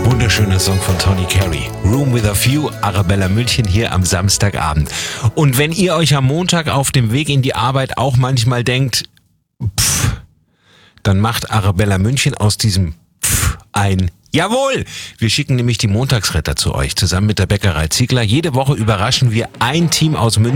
Wunderschöner Song von Tony Carey. Room with a View, Arabella München hier am Samstagabend. Und wenn ihr euch am Montag auf dem Weg in die Arbeit auch manchmal denkt, dann macht Arabella München aus diesem ein Jawohl! Wir schicken nämlich die Montagsretter zu euch, zusammen mit der Bäckerei Ziegler. Jede Woche überraschen wir ein Team aus München